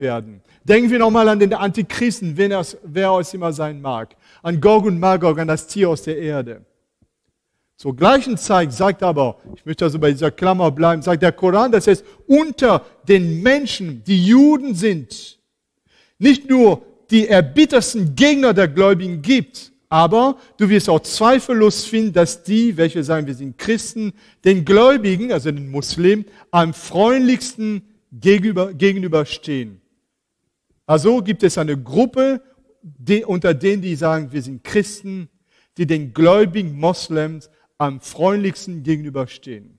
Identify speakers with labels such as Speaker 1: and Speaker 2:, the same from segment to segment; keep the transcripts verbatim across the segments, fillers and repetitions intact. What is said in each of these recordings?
Speaker 1: werden. Denken wir nochmal an den Antichristen, wer es, wer es immer sein mag. An Gog und Magog, an das Tier aus der Erde. Zur gleichen Zeit sagt aber, ich möchte also bei dieser Klammer bleiben, sagt der Koran, dass es unter den Menschen, die Juden sind, nicht nur die erbittersten Gegner der Gläubigen gibt, aber du wirst auch zweifellos finden, dass die, welche sagen, wir sind Christen, den Gläubigen, also den Muslimen, am freundlichsten gegenüber, gegenüberstehen. Also gibt es eine Gruppe, die, unter denen, die sagen, wir sind Christen, die den gläubigen Moslems am freundlichsten gegenüberstehen.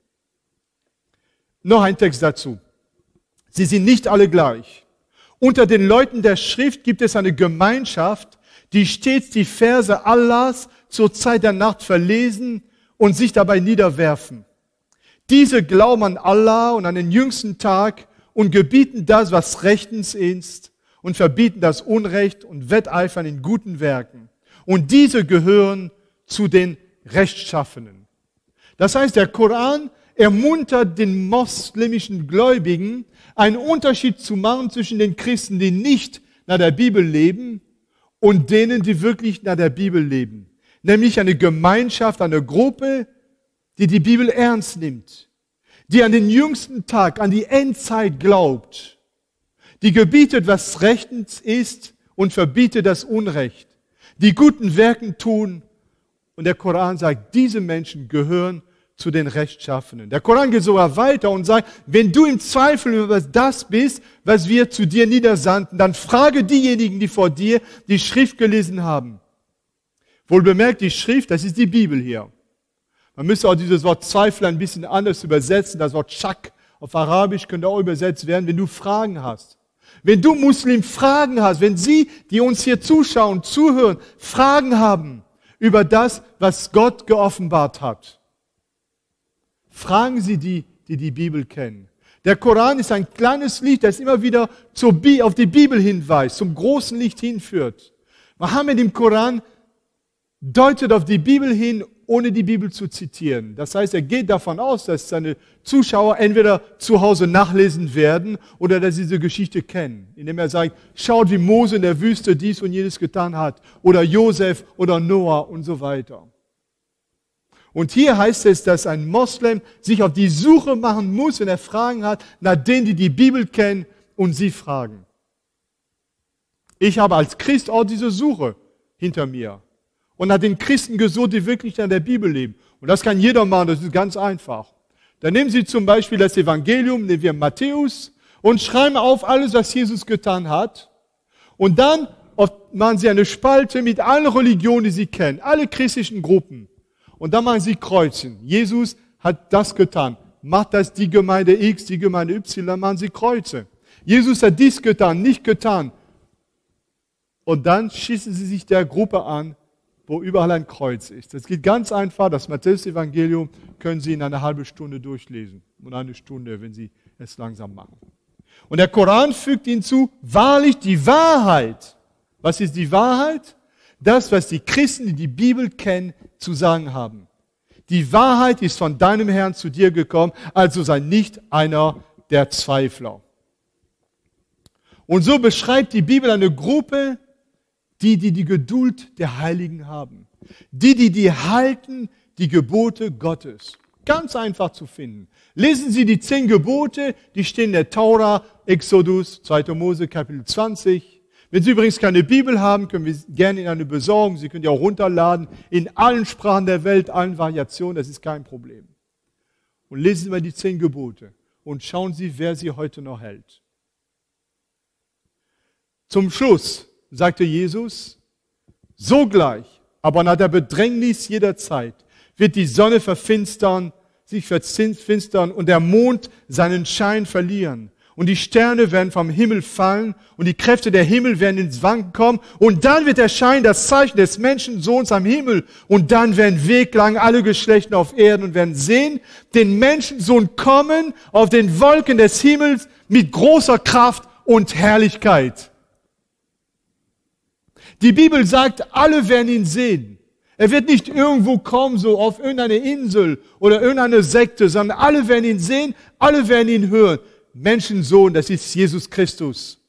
Speaker 1: Noch ein Text dazu. Sie sind nicht alle gleich. Unter den Leuten der Schrift gibt es eine Gemeinschaft, die stets die Verse Allahs zur Zeit der Nacht verlesen und sich dabei niederwerfen. Diese glauben an Allah und an den jüngsten Tag und gebieten das, was rechtens ist, und verbieten das Unrecht und wetteifern in guten Werken. Und diese gehören zu den Rechtschaffenen. Das heißt, der Koran ermuntert den moslemischen Gläubigen, einen Unterschied zu machen zwischen den Christen, die nicht nach der Bibel leben, und denen, die wirklich nach der Bibel leben. Nämlich eine Gemeinschaft, eine Gruppe, die die Bibel ernst nimmt, die an den jüngsten Tag, an die Endzeit glaubt, die gebietet, was rechtens ist und verbietet das Unrecht, die guten Werken tun. Und der Koran sagt, diese Menschen gehören zu den Rechtschaffenen. Der Koran geht sogar weiter und sagt, wenn du im Zweifel über das bist, was wir zu dir niedersandten, dann frage diejenigen, die vor dir die Schrift gelesen haben. Wohl bemerkt, die Schrift, das ist die Bibel hier. Man müsste auch dieses Wort Zweifel ein bisschen anders übersetzen. Das Wort Shak auf Arabisch könnte auch übersetzt werden, wenn du Fragen hast. Wenn du Muslim Fragen hast, wenn sie, die uns hier zuschauen, zuhören, Fragen haben über das, was Gott geoffenbart hat, fragen Sie die, die die Bibel kennen. Der Koran ist ein kleines Licht, das immer wieder zur Bi- auf die Bibel hinweist, zum großen Licht hinführt. Mohammed im Koran deutet auf die Bibel hin, ohne die Bibel zu zitieren. Das heißt, er geht davon aus, dass seine Zuschauer entweder zu Hause nachlesen werden oder dass sie diese Geschichte kennen, indem er sagt, schaut, wie Mose in der Wüste dies und jenes getan hat, oder Josef oder Noah und so weiter. Und hier heißt es, dass ein Moslem sich auf die Suche machen muss, wenn er Fragen hat, nach denen, die die Bibel kennen, und sie fragen. Ich habe als Christ auch diese Suche hinter mir und nach den Christen gesucht, die wirklich an der Bibel leben. Und das kann jeder machen, das ist ganz einfach. Dann nehmen Sie zum Beispiel das Evangelium, nehmen wir Matthäus, und schreiben auf alles, was Jesus getan hat. Und dann machen Sie eine Spalte mit allen Religionen, die Sie kennen, alle christlichen Gruppen. Und dann machen Sie Kreuzen. Jesus hat das getan. Macht das die Gemeinde X, die Gemeinde Y, machen Sie Kreuze. Jesus hat dies getan, nicht getan. Und dann schießen Sie sich der Gruppe an, wo überall ein Kreuz ist. Das geht ganz einfach. Das Matthäus-Evangelium können Sie in einer halben Stunde durchlesen. Und eine Stunde, wenn Sie es langsam machen. Und der Koran fügt hinzu, wahrlich die Wahrheit. Was ist die Wahrheit? Das, was die Christen, die die Bibel kennen, zu sagen haben. Die Wahrheit ist von deinem Herrn zu dir gekommen, also sei nicht einer der Zweifler. Und so beschreibt die Bibel eine Gruppe, die, die die Geduld der Heiligen haben. Die, die die halten, die Gebote Gottes. Ganz einfach zu finden. Lesen Sie die zehn Gebote, die stehen in der Tora, Exodus, zweiter Mose, Kapitel zwanzig. Wenn Sie übrigens keine Bibel haben, können wir gerne in eine besorgen. Sie können die auch runterladen, in allen Sprachen der Welt, allen Variationen, das ist kein Problem. Und lesen Sie mal die zehn Gebote und schauen Sie, wer sie heute noch hält. Zum Schluss sagte Jesus, sogleich, aber nach der Bedrängnis jeder Zeit, wird die Sonne verfinstern, sich verfinstern und der Mond seinen Schein verlieren. Und die Sterne werden vom Himmel fallen und die Kräfte der Himmel werden ins Wanken kommen. Und dann wird erscheinen das Zeichen des Menschensohns am Himmel. Und dann werden weglang alle Geschlechter auf Erden und werden sehen, den Menschensohn kommen auf den Wolken des Himmels mit großer Kraft und Herrlichkeit. Die Bibel sagt, alle werden ihn sehen. Er wird nicht irgendwo kommen, so auf irgendeine Insel oder irgendeine Sekte, sondern alle werden ihn sehen, alle werden ihn hören. Menschensohn, das ist Jesus Christus.